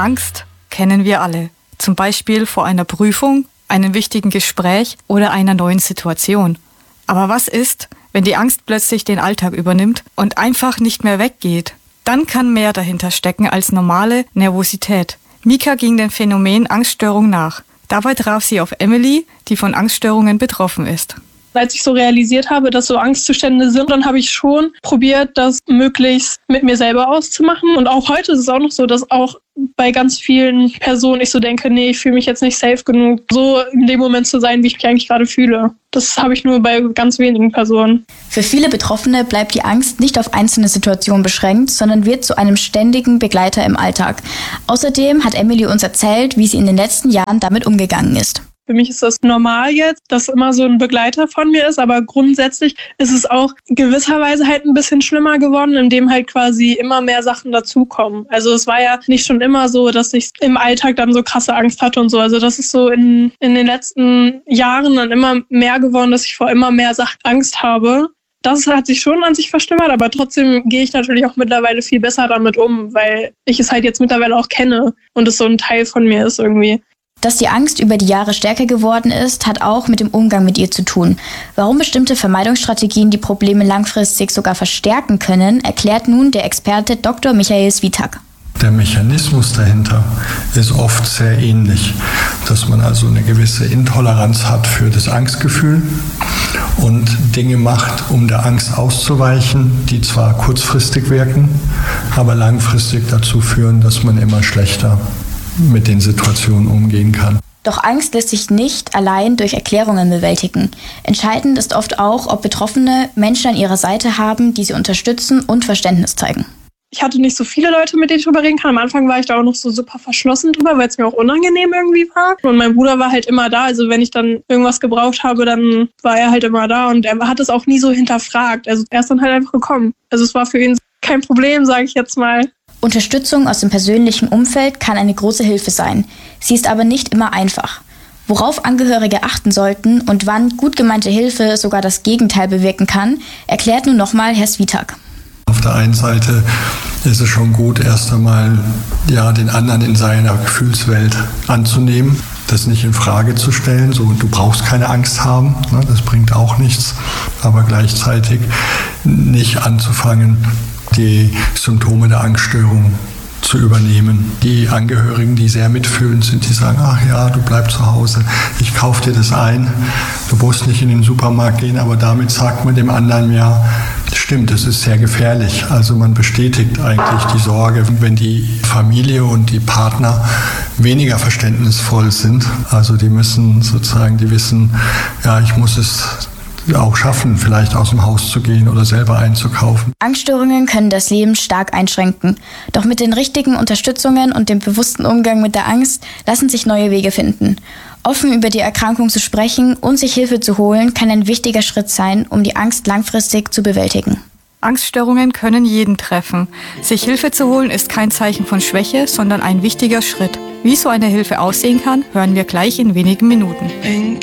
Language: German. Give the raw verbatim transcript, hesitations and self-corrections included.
Angst kennen wir alle. Zum Beispiel vor einer Prüfung, einem wichtigen Gespräch oder einer neuen Situation. Aber was ist, wenn die Angst plötzlich den Alltag übernimmt und einfach nicht mehr weggeht? Dann kann mehr dahinter stecken als normale Nervosität. Mika ging dem Phänomen Angststörung nach. Dabei traf sie auf Emily, die von Angststörungen betroffen ist. Als ich so realisiert habe, dass so Angstzustände sind, dann habe ich schon probiert, das möglichst mit mir selber auszumachen. Und auch heute ist es auch noch so, dass auch bei ganz vielen Personen ich so denke, nee, ich fühle mich jetzt nicht safe genug, so in dem Moment zu sein, wie ich mich eigentlich gerade fühle. Das habe ich nur bei ganz wenigen Personen. Für viele Betroffene bleibt die Angst nicht auf einzelne Situationen beschränkt, sondern wird zu einem ständigen Begleiter im Alltag. Außerdem hat Emily uns erzählt, wie sie in den letzten Jahren damit umgegangen ist. Für mich ist das normal jetzt, dass immer so ein Begleiter von mir ist, aber grundsätzlich ist es auch gewisserweise halt ein bisschen schlimmer geworden, indem halt quasi immer mehr Sachen dazukommen. Also es war ja nicht schon immer so, dass ich im Alltag dann so krasse Angst hatte und so. Also das ist so in, in den letzten Jahren dann immer mehr geworden, dass ich vor immer mehr Sachen Angst habe. Das hat sich schon an sich verschlimmert, aber trotzdem gehe ich natürlich auch mittlerweile viel besser damit um, weil ich es halt jetzt mittlerweile auch kenne und es so ein Teil von mir ist irgendwie. Dass die Angst über die Jahre stärker geworden ist, hat auch mit dem Umgang mit ihr zu tun. Warum bestimmte Vermeidungsstrategien die Probleme langfristig sogar verstärken können, erklärt nun der Experte Doktor Michael Switak. Der Mechanismus dahinter ist oft sehr ähnlich, dass man also eine gewisse Intoleranz hat für das Angstgefühl und Dinge macht, um der Angst auszuweichen, die zwar kurzfristig wirken, aber langfristig dazu führen, dass man immer schlechter mit den Situationen umgehen kann. Doch Angst lässt sich nicht allein durch Erklärungen bewältigen. Entscheidend ist oft auch, ob Betroffene Menschen an ihrer Seite haben, die sie unterstützen und Verständnis zeigen. Ich hatte nicht so viele Leute, mit denen ich drüber reden kann. Am Anfang war ich da auch noch so super verschlossen drüber, weil es mir auch unangenehm irgendwie war. Und mein Bruder war halt immer da. Also wenn ich dann irgendwas gebraucht habe, dann war er halt immer da. Und er hat es auch nie so hinterfragt. Also er ist dann halt einfach gekommen. Also es war für ihn kein Problem, sage ich jetzt mal. Unterstützung aus dem persönlichen Umfeld kann eine große Hilfe sein. Sie ist aber nicht immer einfach. Worauf Angehörige achten sollten und wann gut gemeinte Hilfe sogar das Gegenteil bewirken kann, erklärt nun nochmal Herr Switak. Auf der einen Seite ist es schon gut, erst einmal ja, den anderen in seiner Gefühlswelt anzunehmen, das nicht in Frage zu stellen. So, du brauchst keine Angst haben, ne, das bringt auch nichts, aber gleichzeitig nicht anzufangen, die Symptome der Angststörung zu übernehmen. Die Angehörigen, die sehr mitfühlend sind, die sagen, ach ja, du bleib zu Hause, ich kaufe dir das ein, du musst nicht in den Supermarkt gehen, aber damit sagt man dem anderen ja, stimmt, es ist sehr gefährlich. Also man bestätigt eigentlich die Sorge, wenn die Familie und die Partner weniger verständnisvoll sind. Also die müssen sozusagen, die wissen, ja, ich muss es auch schaffen, vielleicht aus dem Haus zu gehen oder selber einzukaufen. Angststörungen können das Leben stark einschränken. Doch mit den richtigen Unterstützungen und dem bewussten Umgang mit der Angst lassen sich neue Wege finden. Offen über die Erkrankung zu sprechen und sich Hilfe zu holen, kann ein wichtiger Schritt sein, um die Angst langfristig zu bewältigen. Angststörungen können jeden treffen. Sich Hilfe zu holen ist kein Zeichen von Schwäche, sondern ein wichtiger Schritt. Wie so eine Hilfe aussehen kann, hören wir gleich in wenigen Minuten.